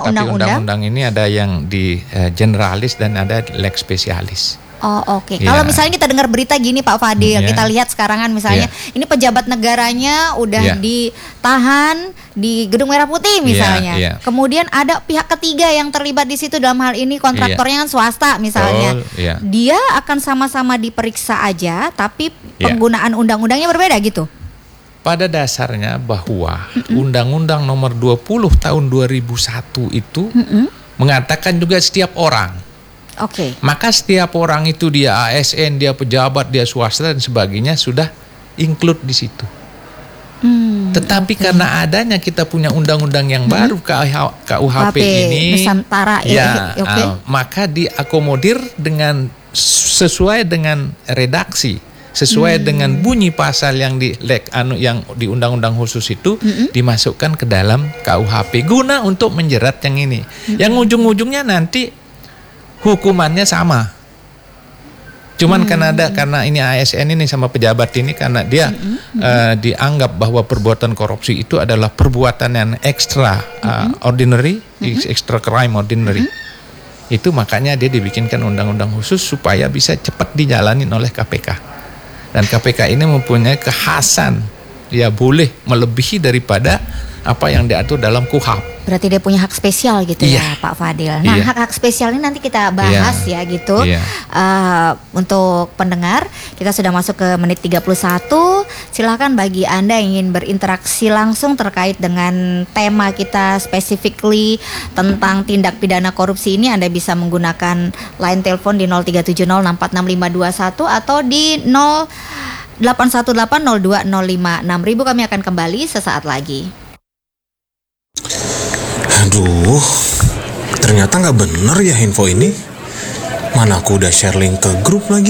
Tapi undang-undang? undang-undang ini ada yang di generalis dan ada lex specialis. Oh oke. Kalau misalnya kita dengar berita gini Pak Fadil, kita lihat sekarang kan misalnya ini pejabat negaranya udah ditahan di Gedung Merah Putih misalnya. Kemudian ada pihak ketiga yang terlibat di situ, dalam hal ini kontraktornya kan swasta misalnya. Dia akan sama-sama diperiksa aja, tapi penggunaan undang-undangnya berbeda gitu. Pada dasarnya bahwa Undang-Undang Nomor 20 Tahun 2001 itu mengatakan juga setiap orang. Maka setiap orang itu dia ASN, dia pejabat, dia swasta dan sebagainya sudah include di situ. Tetapi karena adanya kita punya undang-undang yang baru KUHP ini, Nusantara, maka diakomodir dengan sesuai dengan redaksi, sesuai dengan bunyi pasal yang yang di undang-undang khusus itu dimasukkan ke dalam KUHP guna untuk menjerat yang ini. Yang ujung-ujungnya nanti hukumannya sama. Cuman karena ini ASN ini sama pejabat ini, karena dia dianggap bahwa perbuatan korupsi itu adalah perbuatan yang extra ordinary, extra crime ordinary. Itu makanya dia dibikinkan undang-undang khusus supaya bisa cepat dijalanin oleh KPK. Dan KPK ini mempunyai kekhasan, dia boleh melebihi daripada apa yang diatur dalam KUHP. Berarti dia punya hak spesial gitu ya Pak Fadil. Nah hak-hak spesial ini nanti kita bahas ya gitu. Untuk pendengar, kita sudah masuk ke menit 31. Silakan bagi Anda yang ingin berinteraksi langsung terkait dengan tema kita specifically tentang tindak pidana korupsi ini, Anda bisa menggunakan line telepon di 0370646521 atau di 081802056000. Kami akan kembali sesaat lagi. Aduh, ternyata nggak bener ya info ini. Mana aku udah share link ke grup lagi.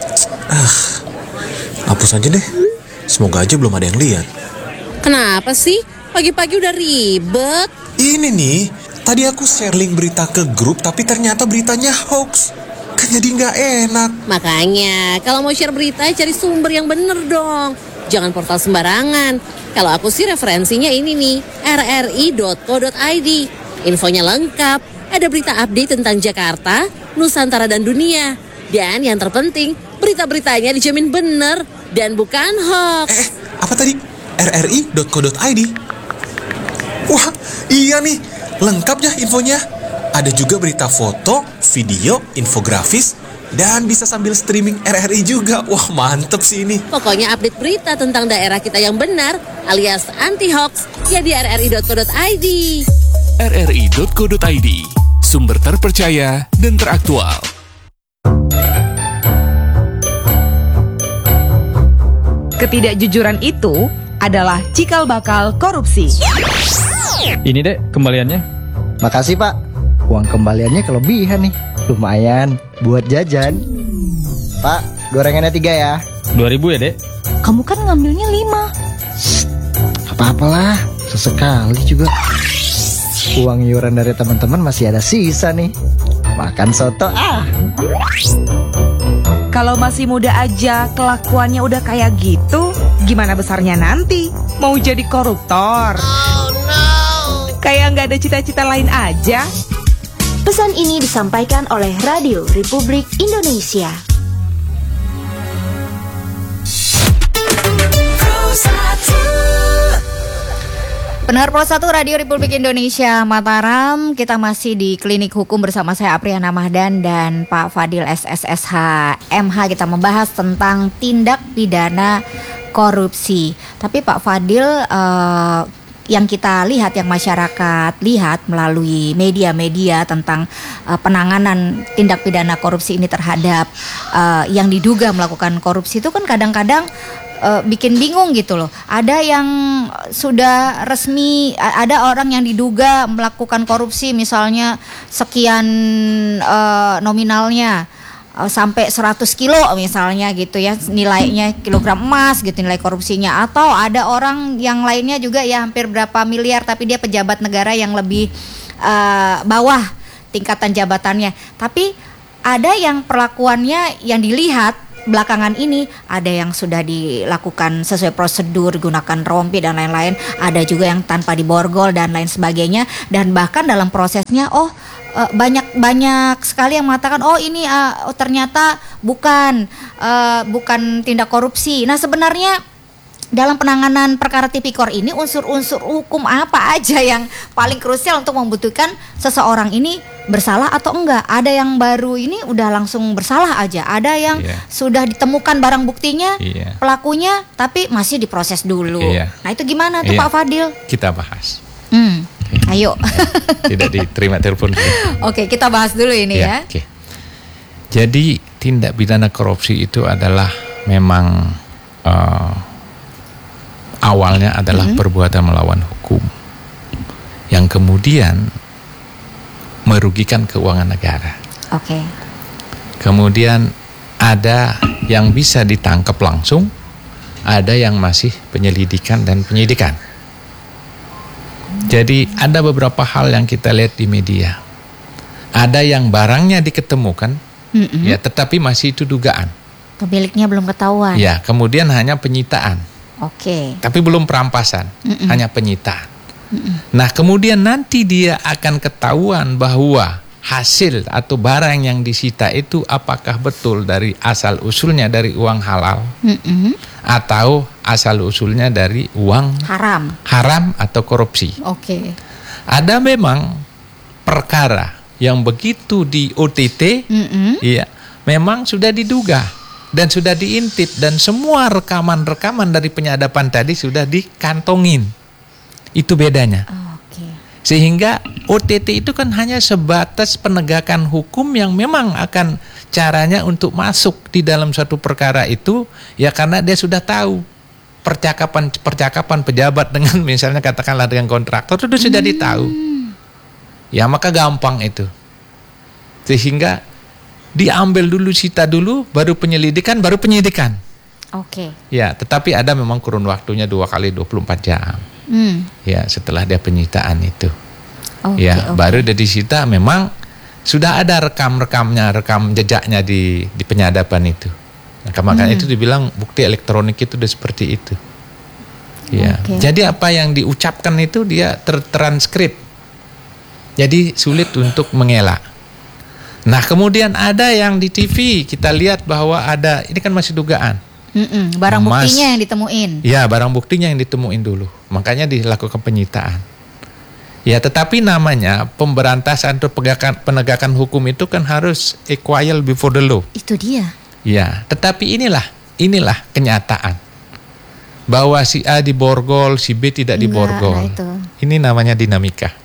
Hapus aja deh. Semoga aja belum ada yang lihat. Kenapa sih? Pagi-pagi udah ribet. Ini nih, tadi aku share link berita ke grup, tapi ternyata beritanya hoax. Kan jadi nggak enak. Makanya, kalau mau share berita, cari sumber yang bener dong. Jangan portal sembarangan. Kalau aku sih referensinya ini nih, rri.co.id. Infonya lengkap, ada berita update tentang Jakarta, Nusantara dan dunia. Dan yang terpenting, berita-beritanya dijamin bener dan bukan hoax. Apa tadi? rri.co.id? Wah, iya nih, lengkap ya infonya. Ada juga berita foto, video, infografis, dan bisa sambil streaming RRI juga. Wah, mantep sih ini. Pokoknya update berita tentang daerah kita yang benar alias anti-hoax ya di rri.co.id. rri.co.id, sumber terpercaya dan teraktual. Ketidakjujuran itu adalah cikal bakal korupsi. Ini Dek, kembaliannya. Makasih Pak, uang kembaliannya kelebihan nih. Lumayan buat jajan. Pak, gorengannya 3 ya. 2.000 ya Dek. Kamu kan ngambilnya 5. Apa-apalah, sesekali juga. Uang iuran dari teman-teman masih ada sisa nih. Makan soto Kalau masih muda aja kelakuannya udah kayak gitu, gimana besarnya nanti? Mau jadi koruptor? Oh no. Kayak nggak ada cita-cita lain aja. Pesan ini disampaikan oleh Radio Republik Indonesia. Pendengar Pro 1 Radio Republik Indonesia Mataram, kita masih di Klinik Hukum bersama saya Apriana Mahdan dan Pak Fadil SSSH MH. Kita membahas tentang tindak pidana korupsi. Tapi Pak Fadil, yang kita lihat, yang masyarakat lihat melalui media-media tentang penanganan tindak pidana korupsi ini terhadap yang diduga melakukan korupsi itu kan kadang-kadang bikin bingung gitu loh. Ada yang sudah resmi, ada orang yang diduga melakukan korupsi misalnya sekian nominalnya, sampai 100 kilo misalnya gitu ya, nilainya kilogram emas gitu nilai korupsinya. Atau ada orang yang lainnya juga ya hampir berapa miliar tapi dia pejabat negara yang lebih bawah tingkatan jabatannya. Tapi ada yang perlakuannya yang dilihat belakangan ini ada yang sudah dilakukan sesuai prosedur, gunakan rompi dan lain-lain, ada juga yang tanpa diborgol dan lain sebagainya, dan bahkan dalam prosesnya banyak sekali yang mengatakan ini ternyata bukan tindak korupsi. Nah, sebenarnya dalam penanganan perkara tipikor ini unsur-unsur hukum apa aja yang paling krusial untuk membutuhkan seseorang ini bersalah atau enggak? Ada yang baru ini udah langsung bersalah aja, ada yang sudah ditemukan barang buktinya, pelakunya, tapi masih diproses dulu. Nah, itu gimana tuh Pak Fadil? Kita bahas. Ayo. Tidak diterima telepon. Oke, kita bahas dulu ini ya. Okay. Jadi tindak pidana korupsi itu adalah memang awalnya adalah perbuatan melawan hukum yang kemudian merugikan keuangan negara. Oke. Kemudian ada yang bisa ditangkap langsung, ada yang masih penyelidikan dan penyidikan. Jadi ada beberapa hal yang kita lihat di media. Ada yang barangnya diketemukan, ya, tetapi masih itu dugaan. Pemiliknya belum ketahuan. Ya, kemudian hanya penyitaan. Oke. Tapi belum perampasan, hanya penyitaan. Nah, kemudian nanti dia akan ketahuan bahwa hasil atau barang yang disita itu apakah betul dari asal usulnya dari uang halal atau asal usulnya dari uang haram atau korupsi. Oke. Ada memang perkara yang begitu di OTT, ya, memang sudah diduga dan sudah diintip dan semua rekaman-rekaman dari penyadapan tadi sudah dikantongin. Itu bedanya. Sehingga OTT itu kan hanya sebatas penegakan hukum yang memang akan caranya untuk masuk di dalam suatu perkara itu, ya karena dia sudah tahu percakapan pejabat dengan misalnya katakanlah dengan kontraktor itu sudah ditahu. Ya maka gampang itu. Sehingga diambil dulu, sita dulu, baru penyelidikan, baru penyidikan. Oke. Ya, tetapi ada memang kurun waktunya 2 kali 24 jam. Ya, setelah dia penyitaan itu. Baru dia disita memang sudah ada rekam jejaknya di penyadapan itu. Nah, makanya itu dibilang bukti elektronik itu udah seperti itu. Ya. Jadi apa yang diucapkan itu dia tertranskrip. Jadi sulit untuk mengelak. Nah, kemudian ada yang di TV kita lihat bahwa ada, ini kan masih dugaan. Barang buktinya yang ditemuin. Ya, barang buktinya yang ditemuin dulu. Makanya dilakukan penyitaan. Ya, tetapi namanya pemberantasan atau penegakan hukum itu kan harus equal before the law. Itu dia. Ya, tetapi inilah kenyataan. Bahwa si A diborgol, si B tidak diborgol. Ini namanya dinamika.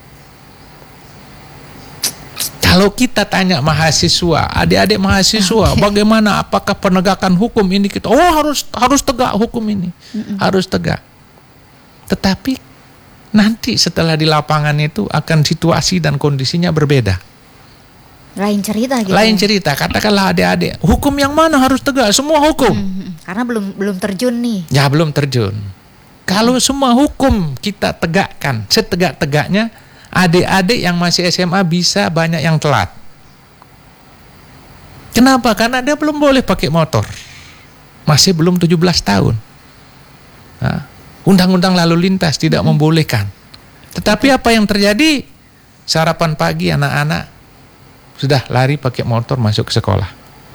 Kalau kita tanya mahasiswa, adik-adik mahasiswa, bagaimana apakah penegakan hukum ini kita harus tegak hukum ini. Harus tegak. Tetapi nanti setelah di lapangan itu akan situasi dan kondisinya berbeda. Lain cerita gitu. Lain cerita. Katakanlah adik-adik, hukum yang mana harus tegak? Semua hukum. Karena belum terjun nih. Ya, belum terjun. Kalau semua hukum kita tegakkan setegak-tegaknya, adik-adik yang masih SMA bisa banyak yang telat. Kenapa? Karena dia belum boleh pakai motor. Masih belum 17 tahun. Nah, undang-undang lalu lintas tidak membolehkan. Tetapi apa yang terjadi? Sarapan pagi anak-anak sudah lari pakai motor masuk ke sekolah.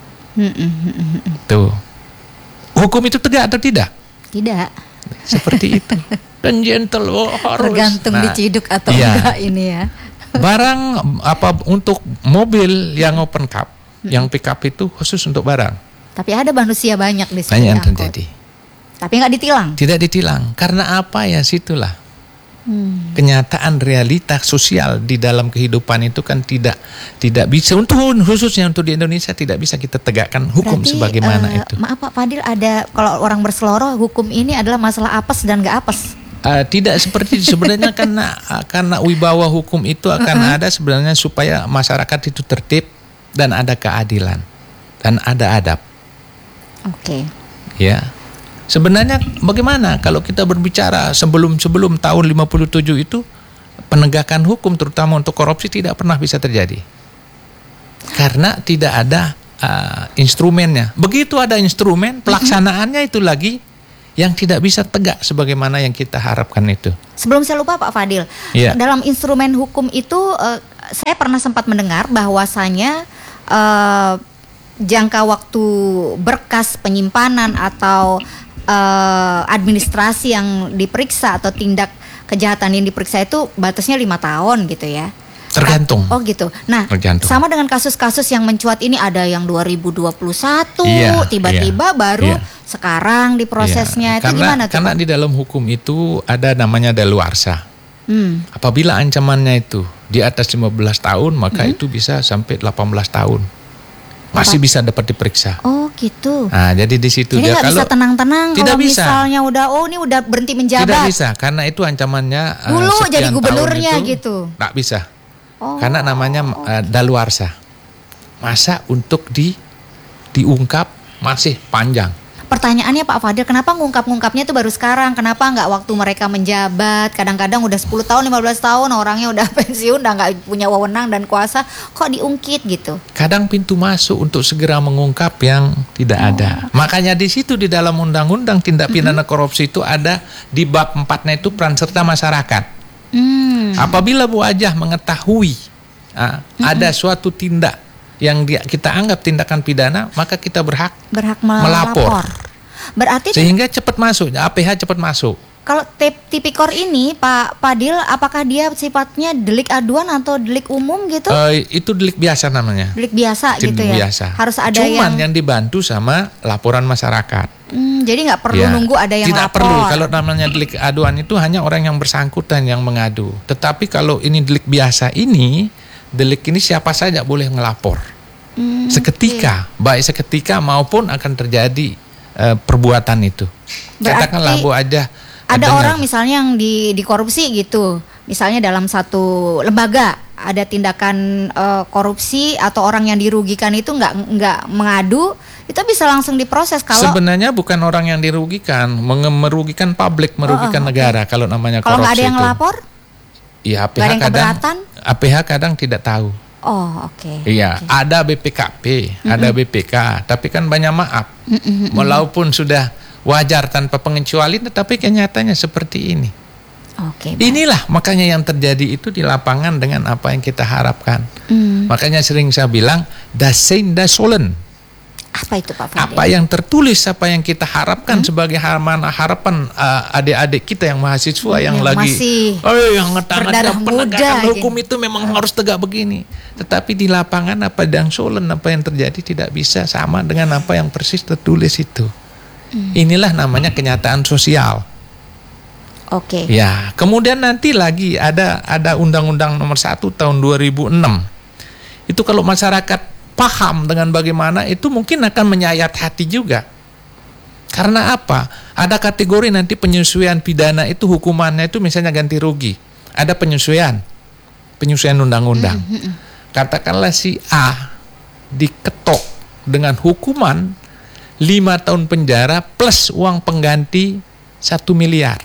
Tuh. Hukum itu tegak atau tidak? Tidak. Seperti itu. Dan gentle harus. Tergantung diciduk atau enggak ini ya. Barang apa untuk mobil yang open cup, yang pick up itu khusus untuk barang. Tapi ada manusia banyak di sini. Banyak yang terjadi. Tapi nggak ditilang. Tidak ditilang. Karena apa ya, situlah. Kenyataan realitas sosial di dalam kehidupan itu kan tidak bisa khususnya untuk di Indonesia tidak bisa kita tegakkan hukum. Berarti, sebagaimana itu. Maaf Pak Fadil, ada kalau orang berseloroh hukum ini adalah masalah apes dan nggak apes. Tidak seperti sebenarnya karena wibawa hukum itu akan ada sebenarnya supaya masyarakat itu tertib dan ada keadilan dan ada adab. Oke. Ya. Sebenarnya bagaimana kalau kita berbicara sebelum tahun 57 itu penegakan hukum terutama untuk korupsi tidak pernah bisa terjadi. Karena tidak ada instrumennya. Begitu ada instrumen, pelaksanaannya itu lagi yang tidak bisa tegak sebagaimana yang kita harapkan itu. Sebelum saya lupa Pak Fadil, dalam instrumen hukum itu saya pernah sempat mendengar bahwasanya jangka waktu berkas penyimpanan atau administrasi yang diperiksa atau tindak kejahatan yang diperiksa itu batasnya 5 tahun gitu ya. Tergantung. Oh gitu. Nah, tergantung. Sama dengan kasus-kasus yang mencuat ini, ada yang 2021 tiba-tiba baru sekarang diprosesnya. Itu gimana tuh? Karena di dalam hukum itu ada namanya daluarsa. Apabila ancamannya itu di atas 15 tahun, maka itu bisa sampai 18 tahun. Masih bisa dapat diperiksa. Oh gitu. Nah, jadi di situ jadi dia kalau bisa tenang-tenang kalau misalnya ini udah berhenti menjabat. Tidak bisa, karena itu ancamannya dulu jadi gubernurnya gitu. Nggak bisa. Karena namanya daluarsa. Masa untuk diungkap masih panjang. Pertanyaannya Pak Fadil, kenapa ngungkapnya itu baru sekarang? Kenapa nggak waktu mereka menjabat? Kadang-kadang udah 10 tahun, 15 tahun orangnya udah pensiun, udah nggak punya wewenang dan kuasa, kok diungkit gitu? Kadang pintu masuk untuk segera mengungkap yang tidak ada. Makanya di situ di dalam undang-undang tindak pidana korupsi itu ada di bab 4-nya itu peran serta masyarakat. Apabila Bu Ajah mengetahui ada suatu tindak yang kita anggap tindakan pidana, maka kita berhak melapor. Berarti sehingga cepat masuk, APH cepat masuk. Kalau tipikor ini Pak Fadil, apakah dia sifatnya delik aduan atau delik umum gitu? Itu delik biasa namanya. Delik biasa gitu ya. Biasa. Harus ada Cuman yang dibantu sama laporan masyarakat. Jadi nggak perlu nunggu ada yang tidak lapor. Perlu. Kalau namanya delik aduan itu hanya orang yang bersangkutan yang mengadu. Tetapi kalau ini delik biasa ini, delik ini siapa saja boleh ngelapor. Seketika, baik seketika maupun akan terjadi perbuatan itu. Katakanlah Bu Ajah ada orang misalnya yang dikorupsi gitu, misalnya dalam satu lembaga ada tindakan korupsi atau orang yang dirugikan itu nggak mengadu, itu bisa langsung diproses. Kalau sebenarnya bukan orang yang dirugikan, merugikan publik, merugikan negara. Kalau namanya korupsi. Kalau nggak ada yang ngelapor, ya APH kadang tidak tahu. Oh oke. Iya, ada BPKP, ada BPK, tapi kan banyak maaf. Walaupun sudah wajar tanpa pengecualian, tetapi kenyataannya seperti ini. Inilah makanya yang terjadi itu di lapangan dengan apa yang kita harapkan. Makanya sering saya bilang das sein das sollen. Apa itu Pak Fadil? Apa yang tertulis, apa yang kita harapkan sebagai harapan adik-adik kita yang mahasiswa yang lagi yang penegakan hukum itu memang harus tegak begini. Tetapi di lapangan apa yang sollen, apa yang terjadi tidak bisa sama dengan apa yang persis tertulis itu. Inilah namanya kenyataan sosial. Ya, kemudian nanti lagi ada Undang-Undang Nomor 1 Tahun 2006. Itu kalau masyarakat paham dengan bagaimana itu mungkin akan menyayat hati juga. Karena apa? Ada kategori nanti penyesuaian pidana itu hukumannya itu misalnya ganti rugi. Ada penyesuaian undang-undang. Katakanlah si A diketok dengan hukuman 5 tahun penjara plus uang pengganti 1 miliar.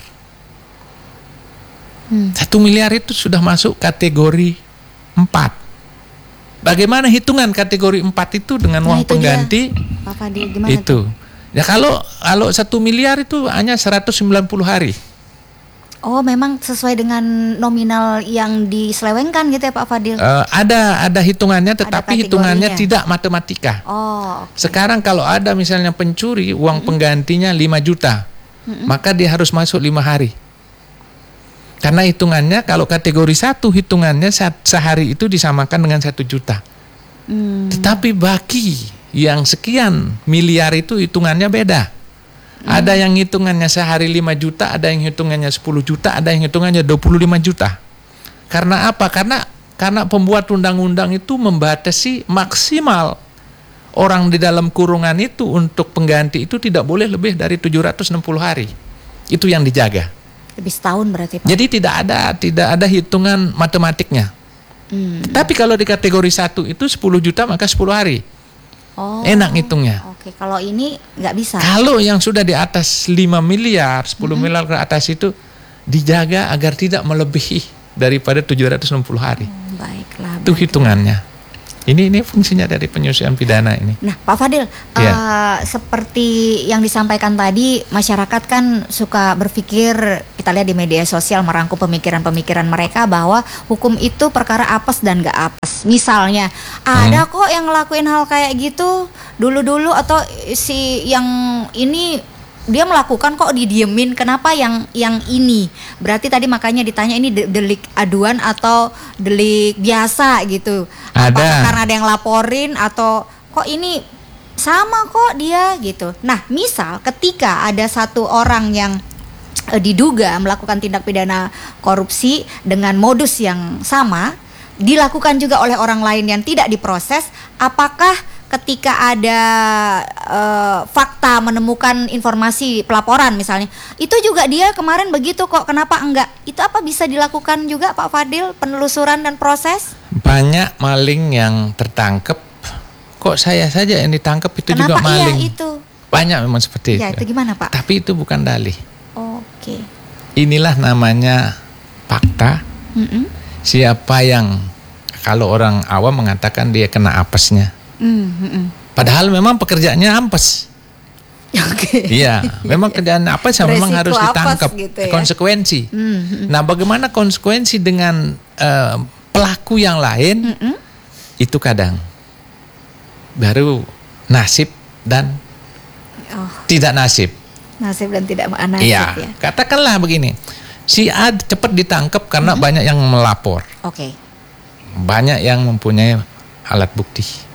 1 miliar itu sudah masuk kategori 4. Bagaimana hitungan kategori 4 itu dengan uang pengganti? Pak Fadil, gimana itu? Ya kalau 1 miliar itu hanya 190 hari. Oh, memang sesuai dengan nominal yang diselewengkan gitu ya Pak Fadil? Ada hitungannya, tetapi hitungannya tidak matematika. Sekarang kalau ada misalnya pencuri uang penggantinya 5 juta, maka dia harus masuk 5 hari. Karena hitungannya kalau kategori 1 hitungannya sehari itu disamakan dengan 1 juta. Tetapi bagi yang sekian miliar itu hitungannya beda. Ada yang hitungannya sehari 5 juta, ada yang hitungannya 10 juta, ada yang hitungannya 25 juta. Karena apa? Karena pembuat undang-undang itu membatasi maksimal orang di dalam kurungan itu untuk pengganti itu tidak boleh lebih dari 760 hari. Itu yang dijaga. Lebih setahun berarti Pak. Jadi tidak ada hitungan matematiknya. Tapi kalau di kategori 1 itu 10 juta maka 10 hari. Enak hitungnya. Kalau ini nggak bisa. Kalau yang sudah di atas 5 miliar, 10 miliar ke atas itu dijaga agar tidak melebihi daripada 760 hari. Baiklah. Itu hitungannya. Ini fungsinya dari penyelesaian pidana ini. Nah, Pak Fadil, seperti yang disampaikan tadi, masyarakat kan suka berpikir, kita lihat di media sosial merangkum pemikiran-pemikiran mereka bahwa hukum itu perkara apes dan gak apes. Misalnya, ada kok yang ngelakuin hal kayak gitu dulu-dulu, atau si yang ini dia melakukan kok didiemin, kenapa yang ini? Berarti tadi makanya ditanya ini delik aduan atau delik biasa gitu. Apakah karena ada yang laporin atau kok ini sama kok dia gitu. Nah, misal ketika ada satu orang yang diduga melakukan tindak pidana korupsi dengan modus yang sama, dilakukan juga oleh orang lain yang tidak diproses, apakah ketika ada fakta menemukan informasi pelaporan misalnya, itu juga dia kemarin begitu kok, kenapa enggak? Itu apa bisa dilakukan juga Pak Fadil, penelusuran dan proses? Banyak maling yang tertangkap, kok saya saja yang ditangkap itu kenapa juga maling. Iya itu? Banyak memang seperti ya, itu. Itu gimana Pak? Tapi itu bukan dalih. Oke. Inilah namanya fakta. Siapa yang, kalau orang awam mengatakan dia kena apesnya. Padahal memang pekerjaannya ampes. Iya, memang kerjaan apa sih memang harus ditangkap, gitu ya? Konsekuensi. Nah, bagaimana konsekuensi dengan pelaku yang lain? Itu kadang baru nasib dan tidak nasib. Nasib dan tidak nasib. Iya, ya. Katakanlah begini, si A cepat ditangkap karena banyak yang melapor. Banyak yang mempunyai alat bukti.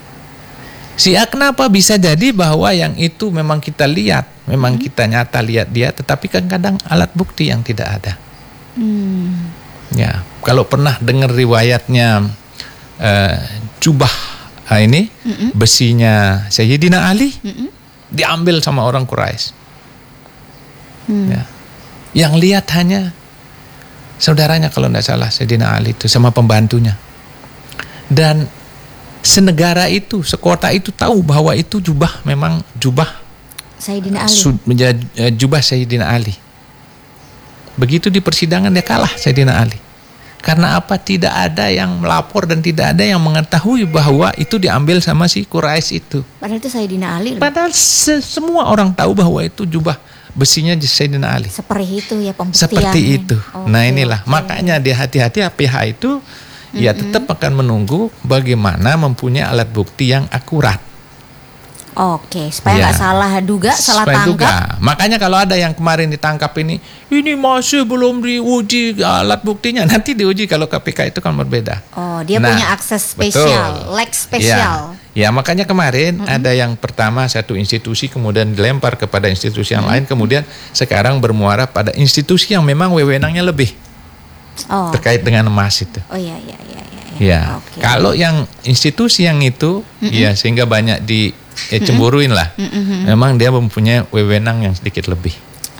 Si A kenapa bisa jadi bahwa yang itu memang kita lihat, memang kita nyata lihat dia, tetapi kan kadang alat bukti yang tidak ada. Ya, kalau pernah dengar riwayatnya jubah ini besinya Sayyidina Ali diambil sama orang Quraisy. Ya. Yang lihat hanya saudaranya kalau tidak salah, Sayyidina Ali itu sama pembantunya. Dan senegara itu, sekota itu tahu bahwa itu jubah memang jubah Sayyidina Ali. Jubah Sayyidina Ali. Begitu di persidangan dia kalah Sayyidina Ali. Karena apa? Tidak ada yang melapor dan tidak ada yang mengetahui bahwa itu diambil sama si Quraisy itu. Padahal itu Sayyidina Ali. Padahal semua orang tahu bahwa itu jubah besinya Sayyidina Ali. Seperti itu ya pembuktian. Seperti itu. Nah inilah makanya dia hati-hati pihak itu. Ya tetap akan menunggu bagaimana mempunyai alat bukti yang akurat. Supaya nggak salah duga, salah tangkap. Makanya kalau ada yang kemarin ditangkap ini masih belum diuji alat buktinya, nanti diuji kalau KPK itu kan berbeda. Dia punya akses spesial, lex spesial. Ya makanya kemarin ada yang pertama satu institusi kemudian dilempar kepada institusi yang lain, kemudian sekarang bermuara pada institusi yang memang wewenangnya lebih. Terkait dengan emas itu. Ya. Kalau yang institusi yang itu, ya sehingga banyak dicemburuin lah. Memang dia mempunyai wewenang yang sedikit lebih.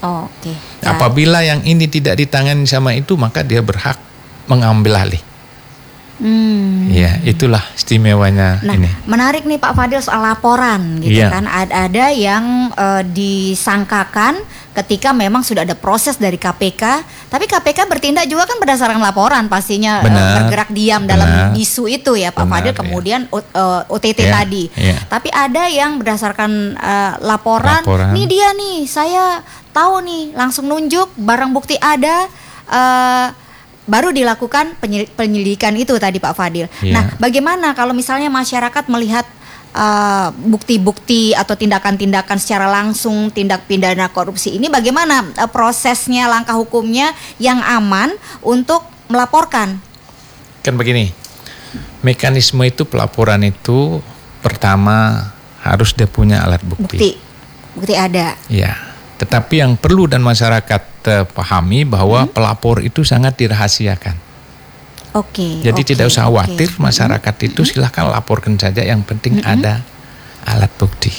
Apabila yang ini tidak ditangani sama itu, maka dia berhak mengambil alih. Ya, itulah istimewanya ini. Menarik nih Pak Fadil soal laporan gitu kan. Ada yang disangkakan ketika memang sudah ada proses dari KPK, tapi KPK bertindak juga kan berdasarkan laporan pastinya, bergerak diam dalam isu itu ya Pak Fadil, kemudian OTT tadi. Tapi ada yang berdasarkan laporan, nih dia nih, saya tahu nih, langsung nunjuk barang bukti ada, baru dilakukan penyelidikan itu tadi Pak Fadil. Nah, bagaimana kalau misalnya masyarakat melihat bukti-bukti atau tindakan-tindakan secara langsung tindak pidana korupsi ini, bagaimana prosesnya, langkah hukumnya yang aman untuk melaporkan? Kan begini, mekanisme itu pelaporan itu pertama harus dia punya alat bukti. Bukti ada. Ya. Tetapi yang perlu dan masyarakat pahami bahwa pelapor itu sangat dirahasiakan. Jadi tidak usah khawatir, masyarakat itu silahkan laporkan saja, yang penting ada alat bukti.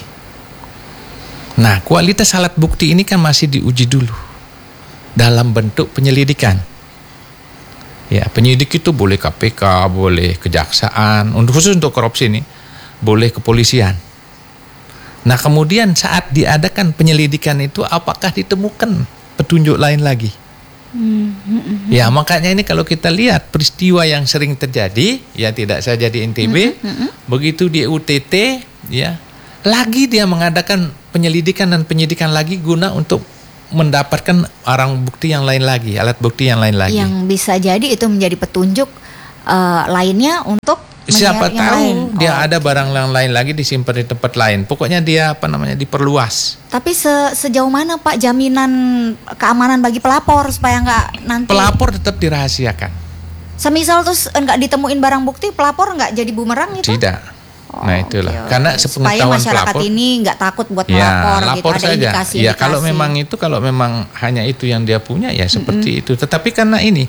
Nah, kualitas alat bukti ini kan masih diuji dulu dalam bentuk penyelidikan. Ya, penyidik itu boleh KPK, boleh kejaksaan, khusus untuk korupsi ini, boleh kepolisian. Nah, kemudian saat diadakan penyelidikan itu apakah ditemukan petunjuk lain lagi? Ya makanya ini kalau kita lihat peristiwa yang sering terjadi, ya tidak saja di NTB, begitu di UTT, ya lagi dia mengadakan penyelidikan dan penyidikan lagi guna untuk mendapatkan barang bukti yang lain lagi, alat bukti yang lain lagi. Yang bisa jadi itu menjadi petunjuk lainnya untuk siapa yang tahu lain. Dia ada barang yang lain lagi disimpan di tempat lain. Pokoknya dia diperluas. Tapi sejauh mana Pak jaminan keamanan bagi pelapor supaya nggak nanti pelapor tetap dirahasiakan. Semisal terus nggak ditemuin barang bukti, pelapor nggak jadi bumerang itu? Tidak. Nah itulah, okay. Karena supaya sepengetahuan masyarakat pelapor ini nggak takut buat melapor, lapor gitu. Ada saja. indikasi-indikasi. Ya kalau memang hanya itu yang dia punya ya seperti itu. Tetapi karena ini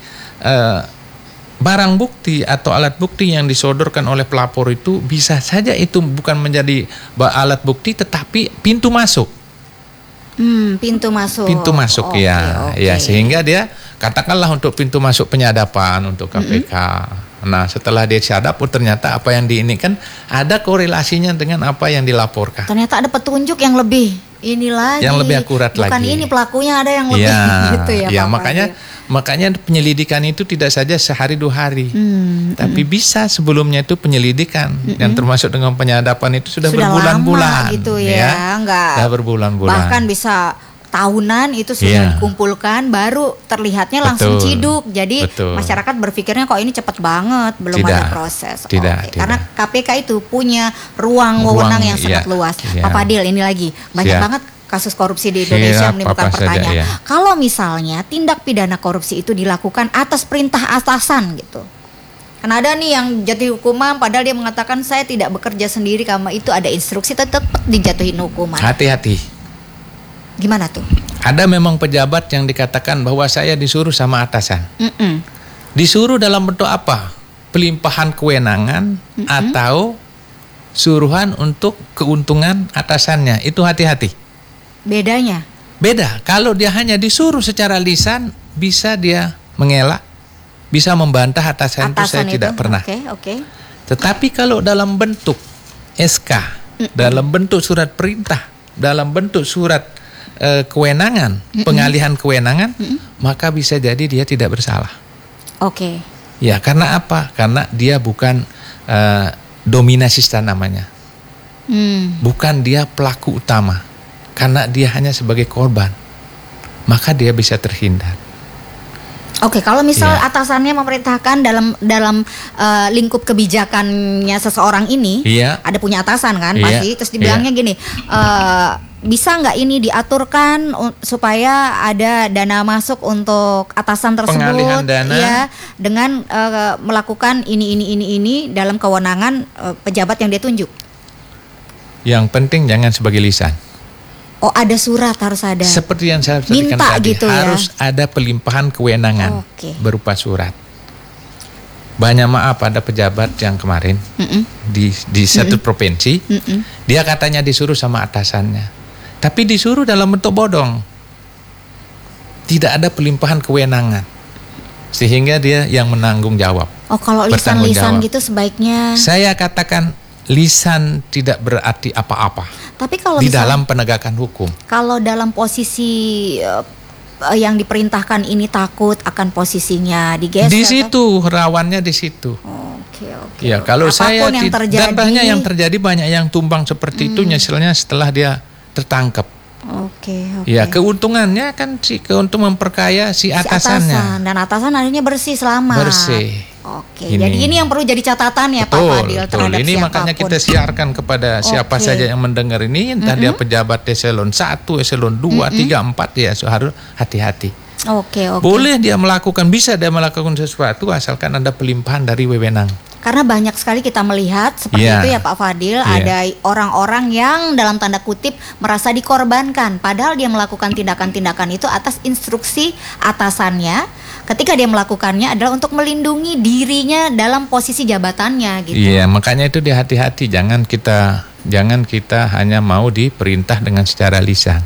barang bukti atau alat bukti yang disodorkan oleh pelapor itu bisa saja itu bukan menjadi alat bukti tetapi pintu masuk. Pintu masuk. Pintu masuk ya sehingga dia katakanlah untuk pintu masuk penyadapan untuk KPK. Nah setelah dia sadap, ternyata apa yang diinikan ada korelasinya dengan apa yang dilaporkan. Ternyata ada petunjuk yang lebih ini lagi. Yang lebih akurat lagi. Bukan ini pelakunya, ada yang lebih gitu ya. Ya makanya penyelidikan itu tidak saja sehari 2 hari, tapi bisa sebelumnya itu penyelidikan dan termasuk dengan penyadapan itu sudah berbulan-bulan gitu ya, sudah berbulan-bulan. Bahkan bisa tahunan itu sudah dikumpulkan, baru terlihatnya langsung ciduk. Jadi masyarakat berpikirnya kok ini cepat banget, belum ada proses. Karena KPK itu punya ruang wewenang yang sangat luas. Pak Fadil, ini lagi banyak banget kasus korupsi di Indonesia menimbulkan pertanyaan. Kalau misalnya tindak pidana korupsi itu dilakukan atas perintah atasan gitu. Kan ada nih yang jatuhi hukuman padahal dia mengatakan saya tidak bekerja sendiri, karena itu ada instruksi tetap dijatuhin hukuman. Hati-hati. Gimana tuh? Ada memang pejabat yang dikatakan bahwa saya disuruh sama atasan. Disuruh dalam bentuk apa? Pelimpahan kewenangan atau suruhan untuk keuntungan atasannya. Itu hati-hati. Bedanya? Beda. Kalau dia hanya disuruh secara lisan, bisa dia mengelak, bisa membantah atasan itu saya tidak pernah. Tetapi kalau dalam bentuk SK, dalam bentuk surat perintah, dalam bentuk surat kewenangan, pengalihan kewenangan, maka bisa jadi dia tidak bersalah. Ya, karena apa? Karena dia bukan dominasista namanya. Bukan dia pelaku utama. Karena dia hanya sebagai korban. Maka dia bisa terhindar. Kalau misal atasannya memerintahkan dalam lingkup kebijakannya seseorang ini, ada punya atasan kan pasti, terus dibilangnya gini, bisa nggak ini diaturkan supaya ada dana masuk untuk atasan tersebut, pengalihan dana, dengan melakukan ini dalam kewenangan pejabat yang dia tunjuk. Yang penting jangan sebagai lisan. Ada surat, harus ada. Seperti yang saya sampaikan tadi, gitu harus ada pelimpahan kewenangan berupa surat. Banyak maaf, ada pejabat yang kemarin di satu provinsi, dia katanya disuruh sama atasannya, tapi disuruh dalam bentuk bodong. Tidak ada pelimpahan kewenangan, sehingga dia yang menanggung jawab. Kalau lisan-lisan gitu sebaiknya. Saya katakan lisan tidak berarti apa-apa. Tapi kalau di dalam penegakan hukum. Kalau dalam posisi yang diperintahkan ini takut akan posisinya digeser. Di situ rawannya di situ. Ya kalau saya dan banyak yang terjadi, banyak yang tumbang seperti itu, nyeselnya setelah dia tertangkap. Ya keuntungannya kan keuntungan memperkaya si atasannya. Dan atasan akhirnya bersih selamat. Bersih. Jadi ini yang perlu jadi catatan ya Pak Fadil terhadap ini siapapun. Makanya kita siarkan kepada siapa saja yang mendengar ini, entah dia pejabat eselon 1, eselon 2, 3, 4 ya harus hati-hati. Boleh dia melakukan, bisa dia melakukan sesuatu asalkan ada pelimpahan dari wewenang. Karena banyak sekali kita melihat seperti itu ya Pak Fadil, ada orang-orang yang dalam tanda kutip merasa dikorbankan, padahal dia melakukan tindakan-tindakan itu atas instruksi atasannya. Ketika dia melakukannya adalah untuk melindungi dirinya dalam posisi jabatannya gitu. Iya, makanya itu dia hati-hati, jangan kita hanya mau diperintah dengan secara lisan.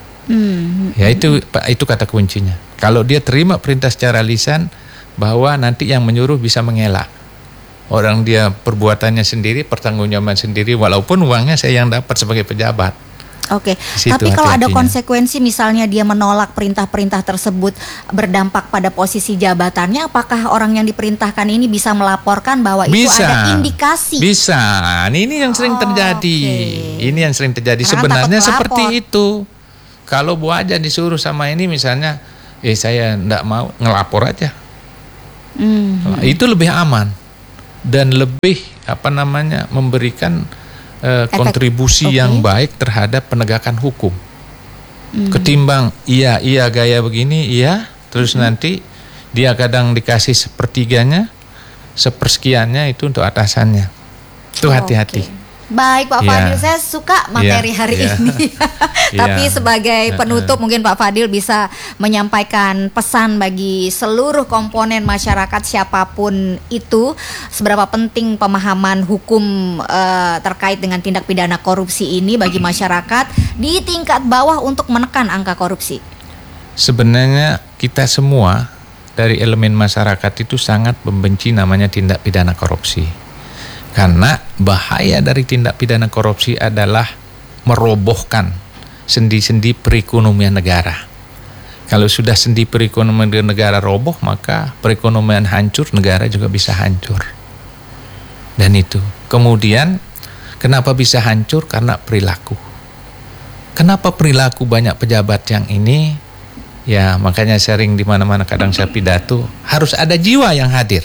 Ya itu kata kuncinya. Kalau dia terima perintah secara lisan, bahwa nanti yang menyuruh bisa mengelak. Orang dia perbuatannya sendiri, pertanggungjawaban sendiri, walaupun uangnya saya yang dapat sebagai pejabat. Oke, Situ tapi kalau ada hati-hatinya. konsekuensi misalnya dia menolak perintah-perintah tersebut berdampak pada posisi jabatannya, apakah orang yang diperintahkan ini bisa melaporkan bahwa itu ada indikasi? Bisa. Ini yang sering terjadi. Oke. Ini yang sering terjadi. Karena Sebenarnya takut seperti melapor. itu. Kalau Bu Aja disuruh sama ini misalnya, saya enggak mau, ngelapor aja. Itu lebih aman dan lebih memberikan kontribusi yang baik terhadap penegakan hukum. Ketimbang iya gaya begini, terus nanti dia kadang dikasih sepertiganya, sepersekiannya itu untuk atasannya. Itu hati-hati. Baik Pak Ya. Fadil, saya suka materi hari ini. Tapi Ya. sebagai penutup mungkin Pak Fadil bisa menyampaikan pesan bagi seluruh komponen masyarakat siapapun itu, seberapa penting pemahaman hukum terkait dengan tindak pidana korupsi ini bagi masyarakat di tingkat bawah untuk menekan angka korupsi. Sebenarnya kita semua dari elemen masyarakat itu sangat membenci namanya tindak pidana korupsi. Karena bahaya dari tindak pidana korupsi adalah merobohkan sendi-sendi perekonomian negara. Kalau sudah sendi perekonomian negara roboh, maka perekonomian hancur, negara juga bisa hancur. Dan itu. Kemudian, kenapa bisa hancur? Karena perilaku. Kenapa perilaku banyak pejabat yang ini? Ya, makanya sering di mana-mana kadang saya pidato, harus ada jiwa yang hadir.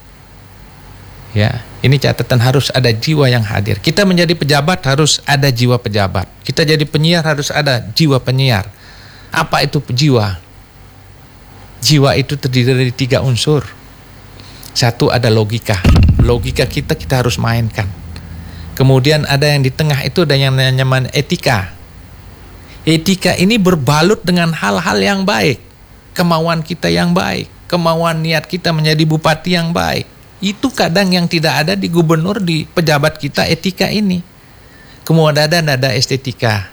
Ya, ini catatan, harus ada jiwa yang hadir. Kita menjadi pejabat harus ada jiwa pejabat. Kita jadi penyiar harus ada jiwa penyiar. Apa itu jiwa? Jiwa itu terdiri dari 3 unsur. Satu ada logika. Logika kita harus mainkan. Kemudian ada yang di tengah itu ada yang namanya etika. Etika ini berbalut dengan hal-hal yang baik. Kemauan kita yang baik. Kemauan niat kita menjadi bupati yang baik. Itu kadang yang tidak ada di gubernur, di pejabat kita, etika ini. Kemudian ada estetika.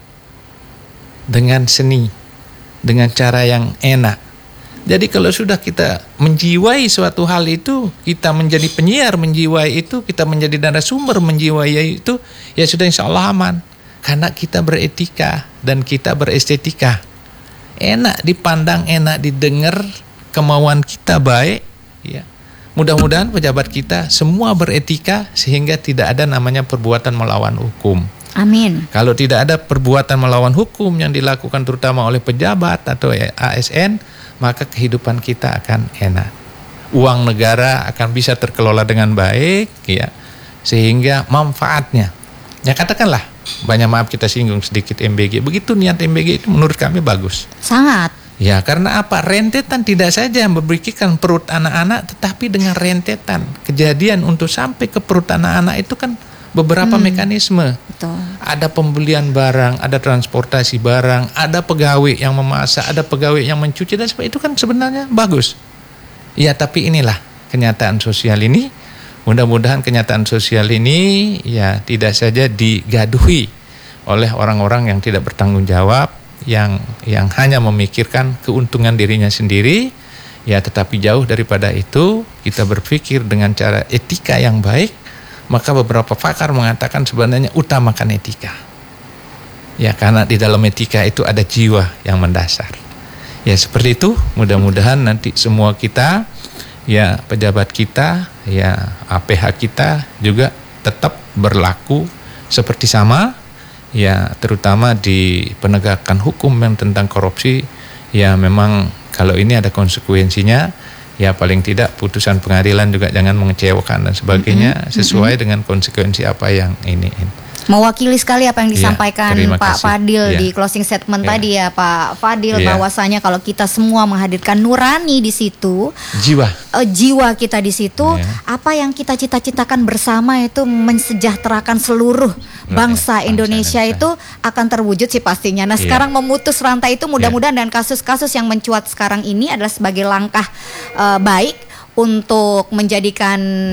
Dengan seni. Dengan cara yang enak. Jadi kalau sudah kita menjiwai suatu hal itu, kita menjadi penyiar menjiwai itu, kita menjadi narasumber menjiwai itu, ya sudah insya Allah aman. Karena kita beretika dan kita berestetika. Enak dipandang, enak didengar, kemauan kita baik, ya. Mudah-mudahan pejabat kita semua beretika sehingga tidak ada namanya perbuatan melawan hukum. Amin. Kalau tidak ada perbuatan melawan hukum yang dilakukan terutama oleh pejabat atau ASN, maka kehidupan kita akan enak. Uang negara akan bisa terkelola dengan baik, ya, sehingga manfaatnya. Ya katakanlah, banyak maaf kita singgung sedikit MBG. Begitu niat MBG itu menurut kami bagus. Sangat. Ya karena apa? Rentetan tidak saja memberikan perut anak-anak, tetapi dengan rentetan kejadian untuk sampai ke perut anak-anak itu kan beberapa mekanisme. Betul. Ada pembelian barang, ada transportasi barang, ada pegawai yang memasak, ada pegawai yang mencuci, dan sebagainya. Itu kan sebenarnya bagus. Ya tapi inilah kenyataan sosial ini. Mudah-mudahan kenyataan sosial ini ya tidak saja digaduhi oleh orang-orang yang tidak bertanggung jawab, yang hanya memikirkan keuntungan dirinya sendiri, ya tetapi jauh daripada itu kita berpikir dengan cara etika yang baik. Maka beberapa pakar mengatakan sebenarnya utamakan etika. Ya karena di dalam etika itu ada jiwa yang mendasar. Ya seperti itu, mudah-mudahan nanti semua kita, ya pejabat kita, ya APH kita juga tetap berlaku seperti sama. Ya terutama di penegakan hukum yang tentang korupsi, ya memang kalau ini ada konsekuensinya, ya paling tidak putusan pengadilan juga jangan mengecewakan dan sebagainya, sesuai dengan konsekuensi apa yang ini. Mewakili sekali apa yang disampaikan terima Pak kasih. Fadil Ya. di closing statement Ya. tadi ya Pak Fadil, Ya. bahwasanya kalau kita semua menghadirkan nurani di situ, jiwa kita di situ, Ya. apa yang kita cita-citakan bersama itu mensejahterakan seluruh bangsa Indonesia itu akan terwujud sih pastinya. Nah Ya. sekarang memutus rantai itu mudah-mudahan dan kasus-kasus yang mencuat sekarang ini adalah sebagai langkah baik untuk menjadikan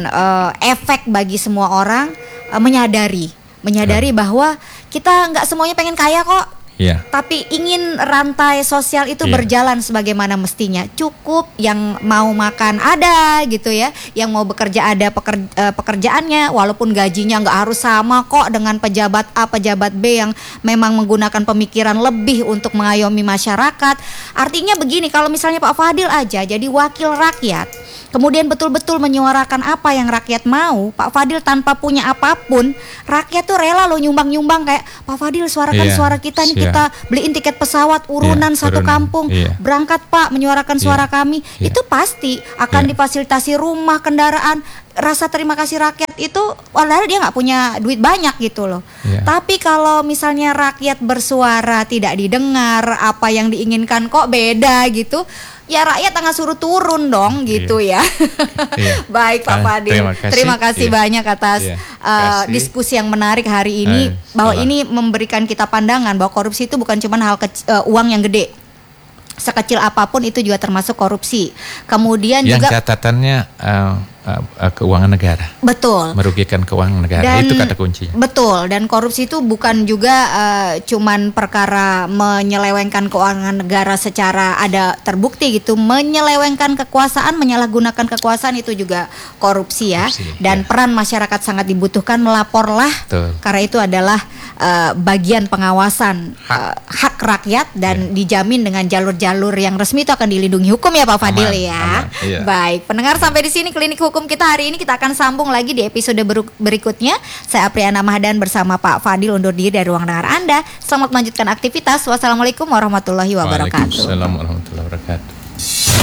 efek bagi semua orang menyadari bahwa kita nggak semuanya pengen kaya kok. Iya. Tapi ingin rantai sosial itu berjalan sebagaimana mestinya. Cukup yang mau makan ada gitu ya, yang mau bekerja ada pekerjaannya, walaupun gajinya nggak harus sama kok dengan pejabat A, pejabat B yang memang menggunakan pemikiran lebih untuk mengayomi masyarakat. Artinya begini, kalau misalnya Pak Fadil aja jadi wakil rakyat, kemudian betul-betul menyuarakan apa yang rakyat mau, Pak Fadil tanpa punya apapun, rakyat tuh rela loh nyumbang-nyumbang kayak Pak Fadil suarakan suara kita nih, kita beliin tiket pesawat urunan satu kampung, berangkat Pak menyuarakan suara kami, itu pasti akan difasilitasi rumah, kendaraan. Rasa terima kasih rakyat itu, padahal dia nggak punya duit banyak gitu loh. Tapi kalau misalnya rakyat bersuara tidak didengar, apa yang diinginkan kok beda gitu, ya rakyat akan suruh turun dong gitu ya. Baik Pak Fadil, terima kasih banyak atas diskusi yang menarik hari ini, bahwa ini memberikan kita pandangan bahwa korupsi itu bukan cuma hal uang yang gede. Sekecil apapun itu juga termasuk korupsi. Kemudian yang juga catatannya keuangan negara. Betul. Merugikan keuangan negara, itu kata kunci. Betul, dan korupsi itu bukan juga cuman perkara menyelewengkan keuangan negara secara ada terbukti gitu, menyelewengkan kekuasaan, menyalahgunakan kekuasaan itu juga korupsi ya. Dan peran masyarakat sangat dibutuhkan, melaporlah. Betul. Karena itu adalah bagian pengawasan hak rakyat dan dijamin dengan jalur-jalur yang resmi itu akan dilindungi hukum ya Pak Fadil ya. Baik, pendengar sampai di sini Klinik Hukum kita hari ini, kita akan sambung lagi di episode berikutnya. Saya Apriana Mahdan bersama Pak Fadil undur diri dari ruang dengar Anda. Selamat melanjutkan aktivitas. Wassalamualaikum warahmatullahi wabarakatuh. Waalaikumsalam warahmatullahi wabarakatuh.